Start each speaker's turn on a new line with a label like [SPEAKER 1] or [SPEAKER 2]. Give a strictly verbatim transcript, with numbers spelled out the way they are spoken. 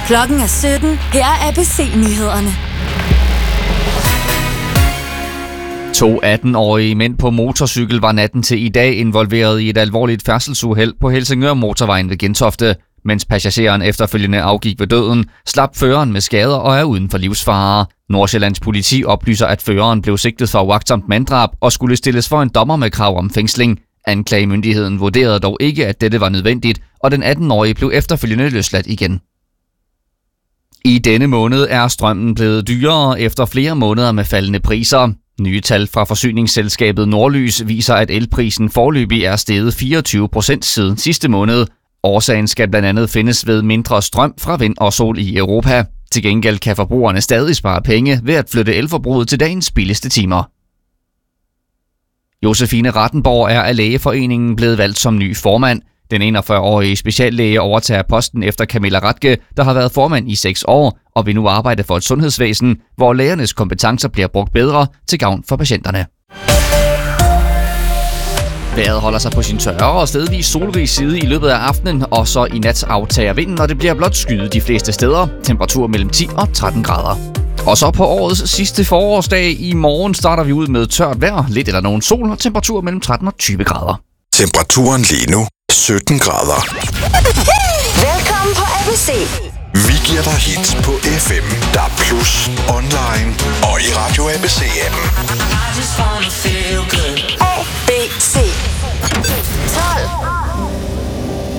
[SPEAKER 1] Klokken er sytten. Her er A B C-nyhederne.
[SPEAKER 2] To atten-årige mænd på motorcykel var natten til i dag involveret i et alvorligt færdselsuheld på Helsingør Motorvejen ved Gentofte. Mens passageren efterfølgende afgik ved døden, slap føreren med skader og er uden for livsfare. Nordsjællands politi oplyser, at føreren blev sigtet for uagtsomt manddrab og skulle stilles for en dommer med krav om fængsling. Anklagemyndigheden vurderede dog ikke, at dette var nødvendigt, og den atten-årige blev efterfølgende løsladt igen. I denne måned er strømmen blevet dyrere efter flere måneder med faldende priser. Nye tal fra forsyningsselskabet Nordlys viser, at elprisen foreløbig er steget fireogtyve procent siden sidste måned. Årsagen skal blandt andet findes ved mindre strøm fra vind og sol i Europa. Til gengæld kan forbrugerne stadig spare penge ved at flytte elforbruget til dagens billigste timer. Josefine Rattenborg er af Lægeforeningen blevet valgt som ny formand. Den enogfyrre-årige speciallæge overtager posten efter Camilla Ratke, der har været formand i seks år, og vil nu arbejde for et sundhedsvæsen, hvor lægernes kompetencer bliver brugt bedre til gavn for patienterne. Vejret holder sig på sin tørre og stedvis solrig side i løbet af aftenen, og så i nat aftager vinden, og det bliver blot skyet de fleste steder. Temperatur mellem ti og tretten grader. Og så på årets sidste forårsdag i morgen starter vi ud med tørt vejr, lidt eller nogen sol og temperatur mellem tretten og tyve grader.
[SPEAKER 3] Temperaturen lige nu sytten grader.
[SPEAKER 4] Velkommen på A B C.
[SPEAKER 3] Vi giver dig hits på F M, D A B plus, online og i Radio A B C-appen.
[SPEAKER 4] A B C. tolv.